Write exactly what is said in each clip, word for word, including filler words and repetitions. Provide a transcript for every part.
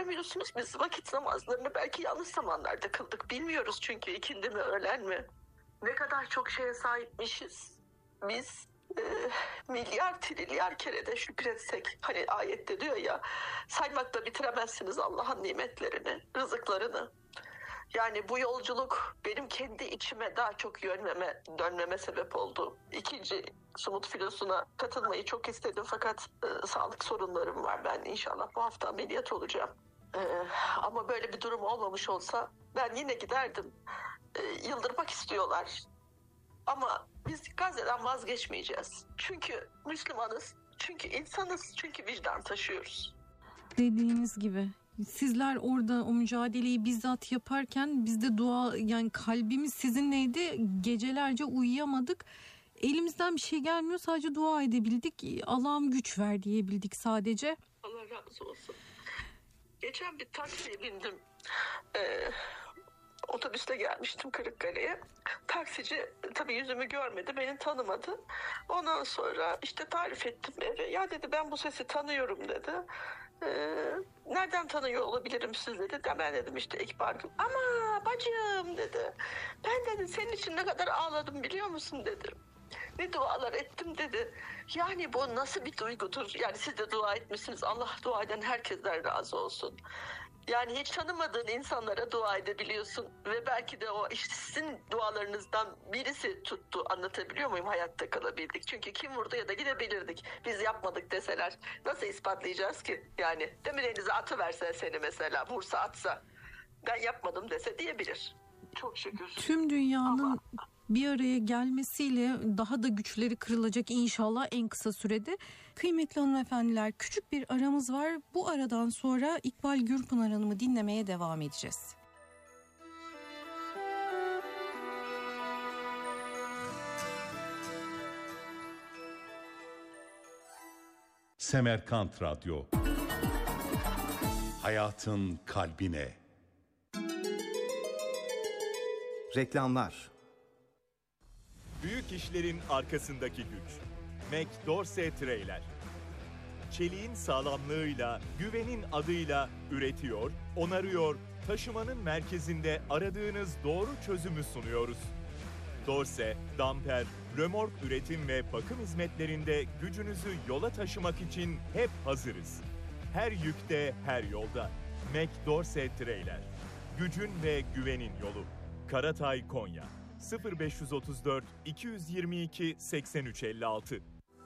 görmüyorsunuz. Biz vakit namazlarını belki yanlış zamanlarda kıldık. Bilmiyoruz çünkü ikindi mi öğlen mi? Ne kadar çok şeye sahipmişiz. Biz e, milyar trilyar kere de şükretsek. Hani ayette diyor ya, saymakla bitiremezsiniz Allah'ın nimetlerini, rızıklarını. Yani bu yolculuk benim kendi içime daha çok yönmeme, dönmeme sebep oldu. İkinci Sumut Filosu'na katılmayı çok istedim fakat e, sağlık sorunlarım var. Ben inşallah bu hafta ameliyat olacağım. E, ama böyle bir durum olmamış olsa ben yine giderdim. E, yıldırmak istiyorlar. Ama biz Gazze'den vazgeçmeyeceğiz. Çünkü Müslümanız, çünkü insanız, çünkü vicdan taşıyoruz. Dediğiniz gibi. Sizler orada o mücadeleyi bizzat yaparken biz de dua, yani kalbimiz sizinleydi, gecelerce uyuyamadık. Elimizden bir şey gelmiyor, sadece dua edebildik. Allah'ım güç ver diyebildik sadece. Allah razı olsun. Geçen bir taksiye bindim. Ee, otobüste gelmiştim Kırıkkale'ye. Taksici tabii yüzümü görmedi, beni tanımadı. Ondan sonra işte tarif ettim eve. Ya dedi, ben bu sesi tanıyorum dedi. Ee, nereden tanıyor olabilirim siz dedi. De ben dedim işte İkbal'cığım. Ama bacım dedi. Ben dedi senin için ne kadar ağladım biliyor musun dedi. Ne dualar ettim dedi. Yani bu nasıl bir duygudur? Yani siz de dua etmişsiniz. Allah dua eden herkesten razı olsun. Yani hiç tanımadığın insanlara dua edebiliyorsun. Ve belki de o işte sizin dualarınızdan birisi tuttu. Anlatabiliyor muyum? Hayatta kalabildik. Çünkü kim vurdu ya da gidebilirdik. Biz yapmadık deseler nasıl ispatlayacağız ki? Yani demir elinize atıverse seni mesela, vursa atsa, ben yapmadım dese diyebilir. Çok şükür. Tüm dünyanın Ama... bir araya gelmesiyle daha da güçleri kırılacak inşallah en kısa sürede. Kıymetli hanımefendiler, küçük bir aramız var. Bu aradan sonra İkbal Gürpınar Hanım'ı dinlemeye devam edeceğiz. Semerkant Radyo, hayatın kalbine. Reklamlar. Büyük işlerin arkasındaki güç. McDorsey Trailer. Çeliğin sağlamlığıyla, güvenin adıyla üretiyor, onarıyor, taşımanın merkezinde aradığınız doğru çözümü sunuyoruz. Dorse, damper, römork üretim ve bakım hizmetlerinde gücünüzü yola taşımak için hep hazırız. Her yükte, her yolda. McDorsey Trailer. Gücün ve güvenin yolu. Karatay, Konya. sıfır beş otuz dört iki yüz yirmi iki seksen üç elli altı.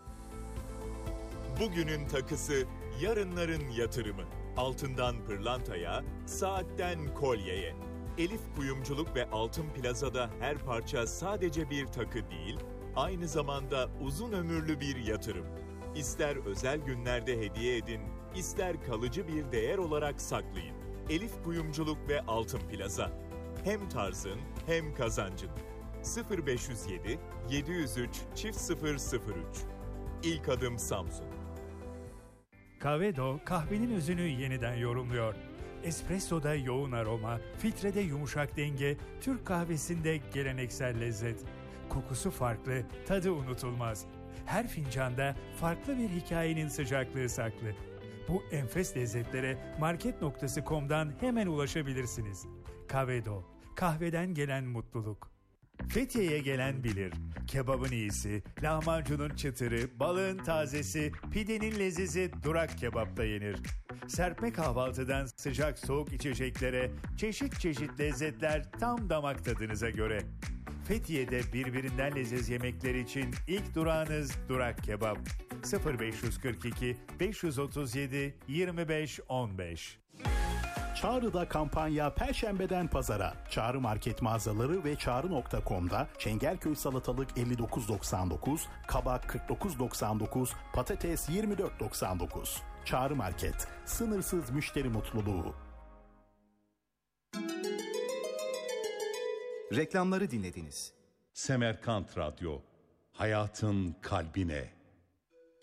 Bugünün takısı, yarınların yatırımı. Altından pırlantaya, saatten kolyeye. Elif Kuyumculuk ve Altın Plaza'da her parça sadece bir takı değil, aynı zamanda uzun ömürlü bir yatırım. İster özel günlerde hediye edin, ister kalıcı bir değer olarak saklayın. Elif Kuyumculuk ve Altın Plaza. Hem tarzın hem kazancın. sıfır beş yüz yedi yedi yüz üç sıfır sıfır üç. İlk adım Samsun. Kavedo kahvenin özünü yeniden yorumluyor. Espresso'da yoğun aroma, filtrede yumuşak denge, Türk kahvesinde geleneksel lezzet. Kokusu farklı, tadı unutulmaz. Her fincanda farklı bir hikayenin sıcaklığı saklı. Bu enfes lezzetlere market nokta com'dan hemen ulaşabilirsiniz. Kavedo, kahveden gelen mutluluk. Fethiye'ye gelen bilir. Kebabın iyisi, lahmacunun çıtırı, balığın tazesi, pidenin lezizi Durak Kebap'ta yenir. Serpme kahvaltıdan sıcak soğuk içeceklere, çeşit çeşit lezzetler tam damak tadınıza göre. Fethiye'de birbirinden leziz yemekler için ilk durağınız Durak Kebap. sıfır beş kırk iki beş otuz yedi yirmi beş on beş. Çağrı'da kampanya Perşembeden Pazara. Çağrı Market mağazaları ve çağrı nokta com'da Çengelköy salatalık elli dokuz doksan dokuz, kabak kırk dokuz doksan dokuz, patates yirmi dört doksan dokuz. Çağrı Market, sınırsız müşteri mutluluğu. Reklamları dinlediniz. Semerkant Radyo, hayatın kalbine.